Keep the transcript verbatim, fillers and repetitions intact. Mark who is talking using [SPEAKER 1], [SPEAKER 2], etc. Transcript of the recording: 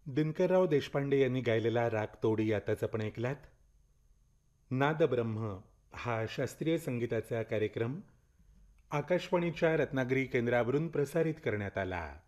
[SPEAKER 1] दिनकरराव देशपांडे यांनी गायलेला राग तोडी आताच आपण ऐकलात. नादब्रह्म हा शास्त्रीय संगीताचा कार्यक्रम आकाशवाणीच्या रत्नागिरी केंद्रावरून प्रसारित करण्यात आला.